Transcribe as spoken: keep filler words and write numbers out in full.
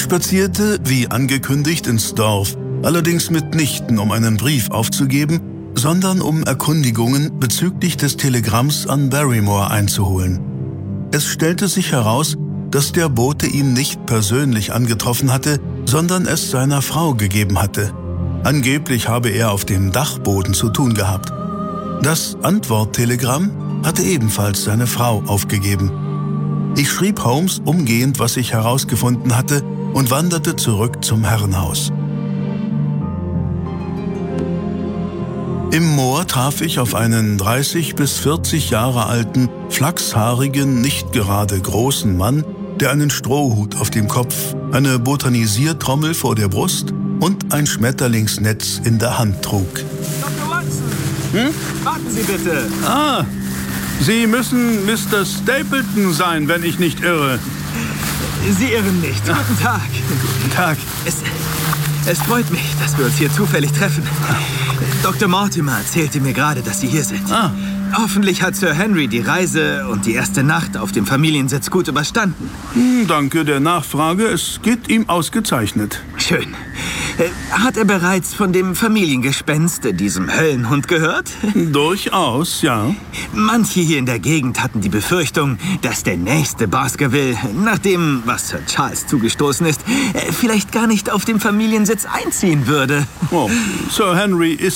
spazierte, wie angekündigt, ins Dorf, allerdings mitnichten, um einen Brief aufzugeben, sondern um Erkundigungen bezüglich des Telegramms an Barrymore einzuholen. Es stellte sich heraus, dass der Bote ihn nicht persönlich angetroffen hatte, sondern es seiner Frau gegeben hatte. Angeblich habe er auf dem Dachboden zu tun gehabt. Das Antworttelegramm hatte ebenfalls seine Frau aufgegeben. Ich schrieb Holmes umgehend, was ich herausgefunden hatte, und wanderte zurück zum Herrenhaus. Im Moor traf ich auf einen dreißig bis vierzig Jahre alten, flachshaarigen, nicht gerade großen Mann, der einen Strohhut auf dem Kopf, eine Botanisiertrommel vor der Brust und ein Schmetterlingsnetz in der Hand trug. Doktor Watson! Hm? Warten Sie bitte! Ah, Sie müssen Mister Stapleton sein, wenn ich nicht irre. Sie irren nicht. Guten Tag. Guten Tag. Es, es freut mich, dass wir uns hier zufällig treffen. Doktor Mortimer erzählte mir gerade, dass Sie hier sind. Ah. Hoffentlich hat Sir Henry die Reise und die erste Nacht auf dem Familiensitz gut überstanden. Hm, danke der Nachfrage. Es geht ihm ausgezeichnet. Schön. Äh, Hat er bereits von dem Familiengespenst, diesem Höllenhund, gehört? Durchaus, ja. Manche hier in der Gegend hatten die Befürchtung, dass der nächste Baskerville, nach dem, was Sir Charles zugestoßen ist, äh, vielleicht gar nicht auf dem Familiensitz einziehen würde. Oh, Sir Henry ist